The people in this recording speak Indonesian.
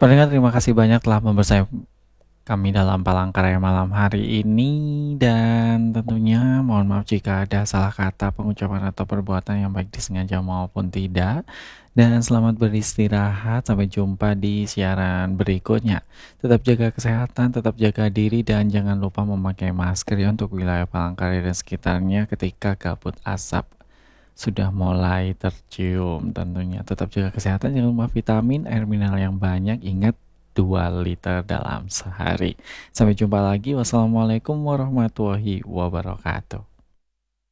Pendengar, terima kasih banyak telah membersama kami dalam Palangkaraya malam hari ini, dan tentunya mohon maaf jika ada salah kata, pengucapan atau perbuatan yang baik disengaja maupun tidak. Dan selamat beristirahat, sampai jumpa di siaran berikutnya. Tetap jaga kesehatan, tetap jaga diri, dan jangan lupa memakai masker ya untuk wilayah Palangkaraya dan sekitarnya ketika kabut asap sudah mulai tercium. Tentunya tetap jaga kesehatan, jangan lupa vitamin, air mineral yang banyak, ingat 2 liter dalam sehari. Sampai jumpa lagi. Wassalamualaikum warahmatullahi wabarakatuh.